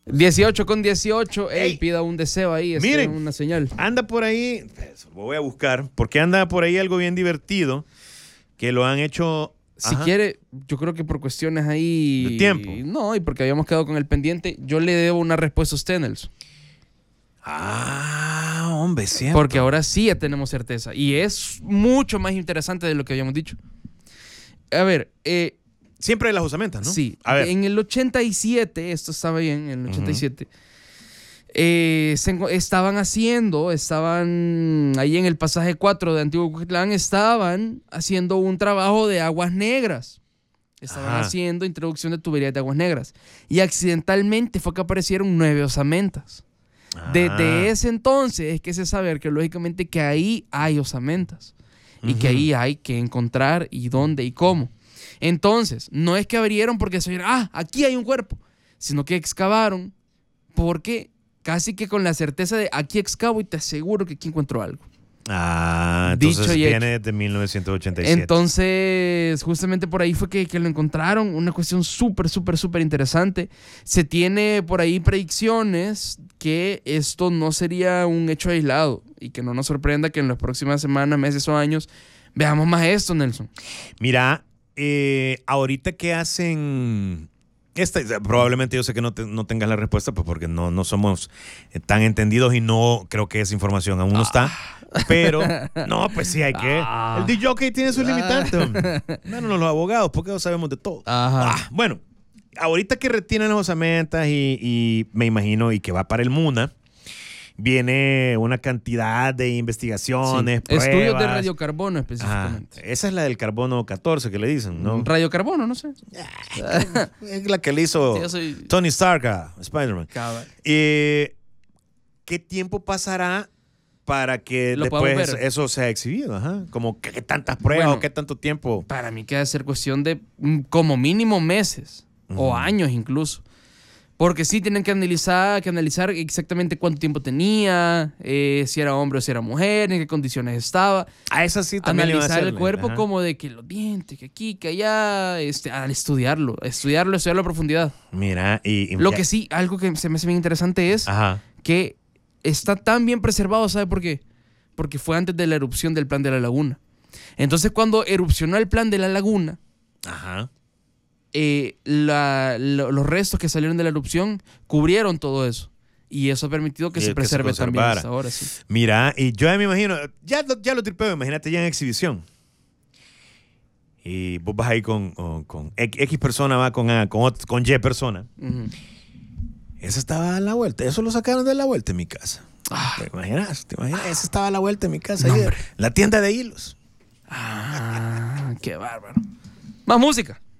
18:18. Ey, Pida un deseo ahí. Miren, una señal. anda por ahí, lo voy a buscar, porque anda por ahí algo bien divertido que lo han hecho. Si Ajá. quiere, yo creo que por cuestiones ahí... ¿De tiempo? No, y porque habíamos quedado con el pendiente, yo le debo una respuesta a usted, Nelson. Hombre, cierto. Porque ahora sí ya tenemos certeza. Y es mucho más interesante de lo que habíamos dicho. A ver, Siempre hay las osamentas, ¿no? sí. A ver. En el 87, esto estaba bien, en el 87... estaban ahí en el pasaje 4 de Antiguo Cuquitlán, estaban haciendo un trabajo de aguas negras. Estaban haciendo introducción de tuberías de aguas negras. Y accidentalmente fue que aparecieron 9 osamentas. Desde ese entonces es que se sabe arqueológicamente que ahí hay osamentas. Y que ahí hay que encontrar y dónde y cómo. Entonces, no es que abrieron porque se vieron, aquí hay un cuerpo, sino que excavaron porque casi que con la certeza de aquí excavo y te aseguro que aquí encuentro algo. Entonces Dicho y viene de 1987. Entonces, justamente por ahí fue que lo encontraron. Una cuestión súper, súper, súper interesante. Se tiene por ahí predicciones que esto no sería un hecho aislado y que no nos sorprenda que en las próximas semanas, meses o años veamos más esto, Nelson. Mira, ahorita que hacen... probablemente yo sé que no tengas la respuesta, pues porque no somos tan entendidos y no creo que esa información aún no está. Pero, no, pues sí hay que. El DJ tiene sus limitantes. Bueno, los abogados, porque no sabemos de todo. Bueno, ahorita que retienen las osamentas y me imagino y que va para el MUNA, viene una cantidad de investigaciones, pruebas. Estudios de radiocarbono específicamente. Esa es la del carbono 14 que le dicen, ¿no? Radiocarbono, no sé. Es la que le hizo Tony Stark a Spider-Man. ¿Qué tiempo pasará para que después eso sea exhibido? Como qué tantas pruebas o qué tanto tiempo. Para mí queda ser cuestión de como mínimo meses o años incluso. Porque sí tienen que analizar exactamente cuánto tiempo tenía, si era hombre o si era mujer, en qué condiciones estaba. Eso sí también analizar el cuerpo como de que los dientes, que aquí, que allá, al estudiarlo a profundidad. Mira, lo que sí, algo que se me hace bien interesante es que está tan bien preservado, ¿sabe por qué? Porque fue antes de la erupción del Plan de la Laguna. Entonces, cuando erupcionó el Plan de la Laguna, los restos que salieron de la erupción cubrieron todo eso. Y eso ha permitido que se preserve también hasta ahora. Sí. Mira, y yo me imagino, ya lo tripeo, imagínate ya en exhibición. Y vos vas ahí con X persona, va con Y persona. Ese estaba a la vuelta. Eso lo sacaron de la vuelta en mi casa. ¿Te imaginas? Ese estaba a la vuelta en mi casa. No, la tienda de hilos. Qué bárbaro. Más música.